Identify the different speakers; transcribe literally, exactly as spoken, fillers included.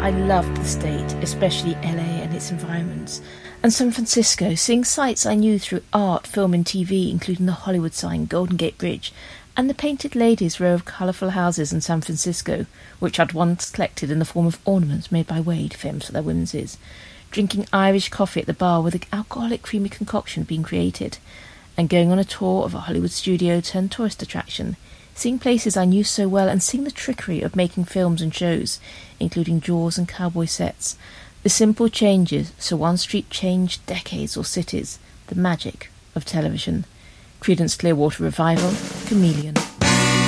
Speaker 1: I loved the state, especially L A and its environments. And San Francisco, seeing sights I knew through art, film and T V, including the Hollywood sign, Golden Gate Bridge, and the Painted Ladies row of colourful houses in San Francisco, which I'd once collected in the form of ornaments made by Wade, famous for their women's, drinking Irish coffee at the bar with an alcoholic creamy concoction being created, and going on a tour of a Hollywood studio turned tourist attraction, seeing places I knew so well and seeing the trickery of making films and shows, including Jaws and cowboy sets, the simple changes so one street changed decades or cities, the magic of television. Creedence Clearwater Revival, Chameleon.